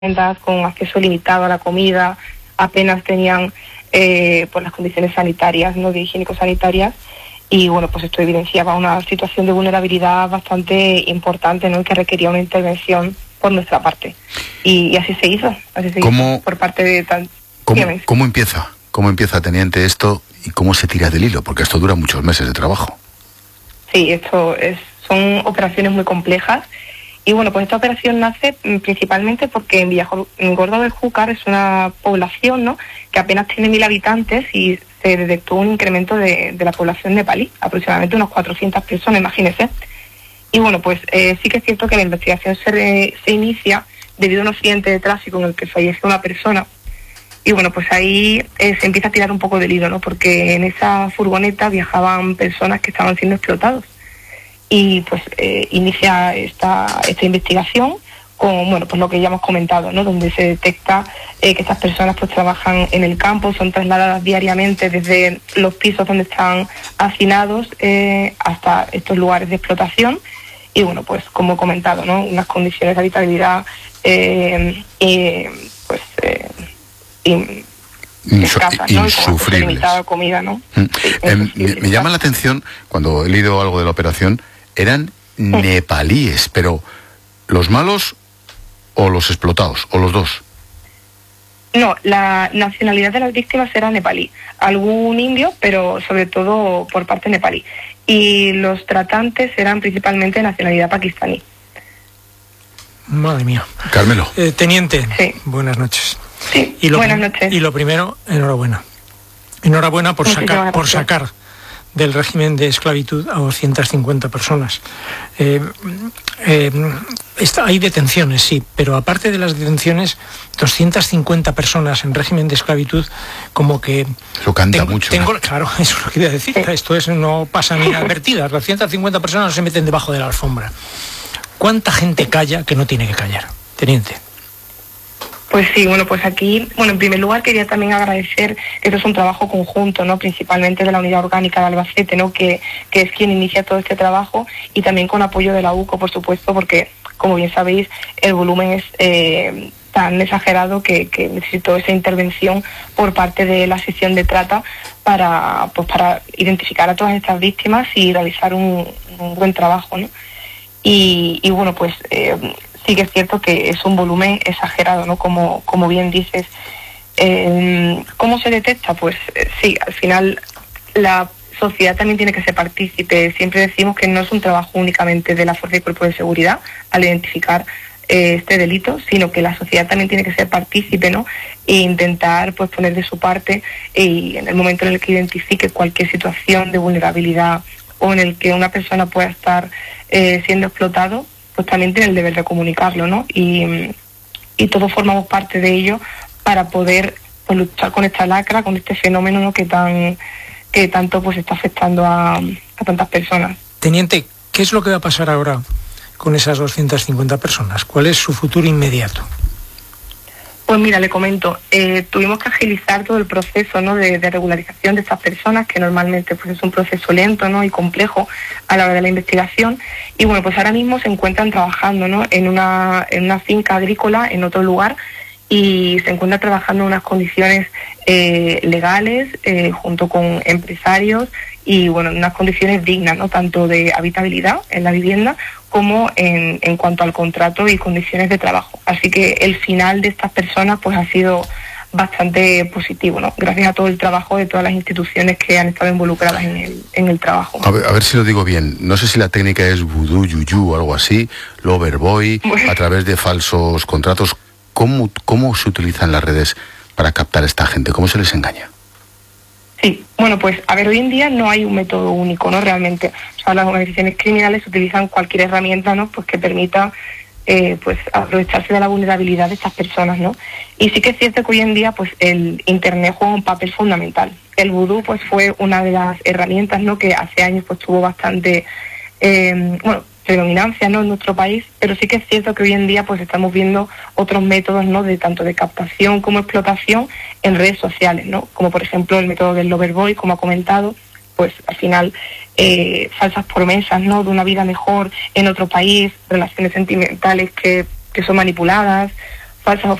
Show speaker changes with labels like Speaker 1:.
Speaker 1: con acceso limitado a la comida, apenas tenían pues las condiciones sanitarias, no de higiénico-sanitarias, y bueno, pues esto evidenciaba una situación de vulnerabilidad bastante importante, ¿no? Que requería una intervención por nuestra parte. Y así se hizo, por parte de
Speaker 2: ¿Cómo empieza, teniente, esto y cómo se tira del hilo? Porque esto dura muchos meses de trabajo.
Speaker 1: Sí, son operaciones muy complejas. Y bueno, pues esta operación nace principalmente porque en Villargordo del Júcar es una población, ¿no?, que apenas tiene 1000 habitantes y se detectó un incremento de la población nepalí, aproximadamente unas 400 personas, imagínense. Y bueno, pues sí que es cierto que la investigación se inicia debido a un accidente de tráfico en el que falleció una persona. Y bueno, pues ahí se empieza a tirar un poco del hilo, ¿no?, porque en esa furgoneta viajaban personas que estaban siendo explotados. Y pues inicia esta investigación con, bueno, pues lo que ya hemos comentado, ¿no?, donde se detecta que estas personas pues trabajan en el campo, son trasladadas diariamente desde los pisos donde están hacinados hasta estos lugares de explotación. Y bueno, pues como he comentado, ¿no?, unas condiciones de habitabilidad escasas, ¿no?,
Speaker 2: insufribles.
Speaker 1: Limitada comida, ¿no?
Speaker 2: Me llama la atención, cuando he leído algo de la operación, eran nepalíes, pero ¿los malos o los explotados, o los dos?
Speaker 1: No, la nacionalidad de las víctimas era nepalí. Algún indio, pero sobre todo por parte nepalí. Y los tratantes eran principalmente de nacionalidad pakistaní.
Speaker 3: Madre mía.
Speaker 2: Carmelo.
Speaker 3: Teniente,
Speaker 1: sí.
Speaker 3: Buenas noches.
Speaker 1: Sí, buenas noches.
Speaker 3: Y lo primero, enhorabuena. Enhorabuena por sacar del régimen de esclavitud a 250 personas. Hay detenciones, sí, pero aparte de las detenciones, 250 personas en régimen de esclavitud, como que...
Speaker 2: Eso canta mucho.
Speaker 3: Claro, eso es lo que iba a decir. Esto no pasa ni inadvertidas. 250 personas no se meten debajo de la alfombra. ¿Cuánta gente calla que no tiene que callar, teniente?
Speaker 1: Pues sí, bueno, pues aquí, en primer lugar quería también agradecer que esto es un trabajo conjunto, ¿no?, principalmente de la Unidad Orgánica de Albacete, ¿no?, que es quien inicia todo este trabajo, y también con apoyo de la UCO, por supuesto, porque, como bien sabéis, el volumen es tan exagerado que necesitó esa intervención por parte de la sección de trata para identificar a todas estas víctimas y realizar un buen trabajo, ¿no? Y bueno, pues... sí que es cierto que es un volumen exagerado, ¿no?, como bien dices. ¿Cómo se detecta? Pues sí, al final la sociedad también tiene que ser partícipe. Siempre decimos que no es un trabajo únicamente de la Fuerza y Cuerpo de Seguridad al identificar este delito, sino que la sociedad también tiene que ser partícipe, ¿no?, e intentar pues poner de su parte, y en el momento en el que identifique cualquier situación de vulnerabilidad o en el que una persona pueda estar siendo explotado, pues también tiene el deber de comunicarlo, ¿no? Y todos formamos parte de ello para poder pues luchar con esta lacra, con este fenómeno, ¿no?, que tanto pues está afectando a tantas personas.
Speaker 3: Teniente, ¿qué es lo que va a pasar ahora con esas 250 personas? ¿Cuál es su futuro inmediato?
Speaker 1: Pues mira, le comento, tuvimos que agilizar todo el proceso, ¿no?, de regularización de estas personas, que normalmente pues es un proceso lento, ¿no?, y complejo a la hora de la investigación. Y bueno, pues ahora mismo se encuentran trabajando, ¿no?, en una finca agrícola en otro lugar, y se encuentran trabajando en unas condiciones legales junto con empresarios, y bueno, en unas condiciones dignas, ¿no?, tanto de habitabilidad en la vivienda como en cuanto al contrato y condiciones de trabajo. Así que el final de estas personas pues ha sido bastante positivo, ¿no?, gracias a todo el trabajo de todas las instituciones que han estado involucradas en el trabajo.
Speaker 2: A ver si lo digo bien. No sé si la técnica es vudú, yuyú o algo así, loverboy, a través de falsos contratos. ¿Cómo se utilizan las redes para captar a esta gente? ¿Cómo se les engaña?
Speaker 1: Sí, bueno, pues a ver, hoy en día no hay un método único, ¿no?, realmente. O sea, las organizaciones criminales utilizan cualquier herramienta, ¿no?, pues que permita pues aprovecharse de la vulnerabilidad de estas personas, ¿no? Y sí que es cierto que hoy en día pues el internet juega un papel fundamental. El vudú pues fue una de las herramientas, ¿no?, que hace años pues tuvo bastante predominancia, ¿no?, en nuestro país, pero sí que es cierto que hoy en día pues estamos viendo otros métodos, ¿no?, de tanto de captación como explotación en redes sociales, ¿no?, como por ejemplo el método del loverboy, como ha comentado, pues al final falsas promesas, ¿no?, de una vida mejor en otro país, relaciones sentimentales que son manipuladas, falsas